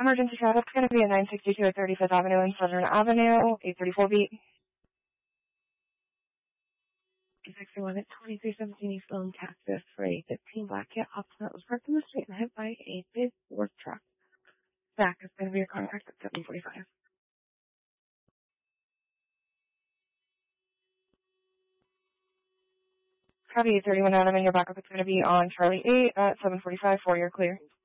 Emergency traffic's going to be at 962 at 35th Avenue and Southern Avenue, 834 beat. 61 at 2317 East Lone, Texas, for a 15 black cat Optima was parked in the street and hit by a big work truck. Back is going to be your contact at 745. Copy 31 Adam, and your backup is going to be on Charlie 8 at 745 for your clear.